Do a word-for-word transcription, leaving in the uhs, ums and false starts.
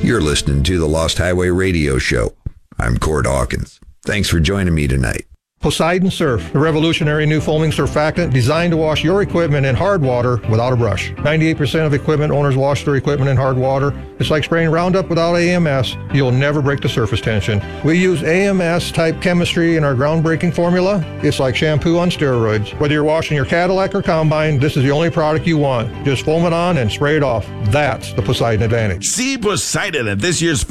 You're listening to the Lost Highway Radio Show. I'm Cord Hawkins. Thanks for joining me tonight. Poseidon Surf, a revolutionary new foaming surfactant designed to wash your equipment in hard water without a brush. ninety-eight percent of equipment owners wash their equipment in hard water. It's like spraying Roundup without A M S. You'll never break the surface tension. We use A M S-type chemistry in our groundbreaking formula. It's like shampoo on steroids. Whether you're washing your Cadillac or Combine, this is the only product you want. Just foam it on and spray it off. That's the Poseidon advantage. See Poseidon at this year's